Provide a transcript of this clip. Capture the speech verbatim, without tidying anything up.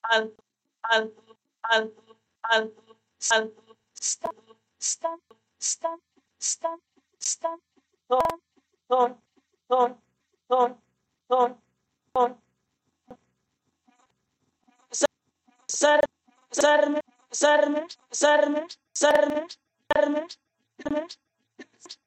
al, al, al, al, al, stop, stop, stop, stop, stop, don, don, don, don, don, don, sar, sarme, sarme, sarme, sarme, sarme, sarme,